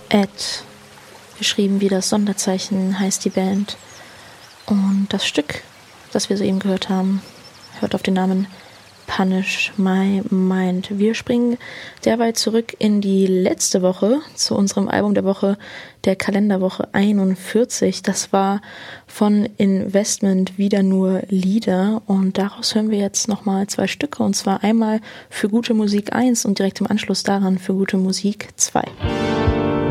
Ed, geschrieben wie das Sonderzeichen, heißt die Band. Und das Stück, das wir soeben gehört haben, hört auf den Namen Punish My Mind. Wir springen derweil zurück in die letzte Woche, zu unserem Album der Woche, der Kalenderwoche 41. Das war von Investment wieder nur Lieder und daraus hören wir jetzt nochmal 2 Stücke, und zwar einmal Für gute Musik 1 und direkt im Anschluss daran Für gute Musik 2.